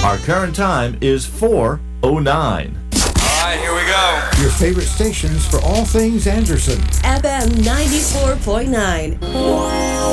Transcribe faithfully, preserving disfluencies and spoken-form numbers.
Our current time is four oh nine. All right, here we go. Your favorite stations for all things Anderson. F M ninety-four point nine.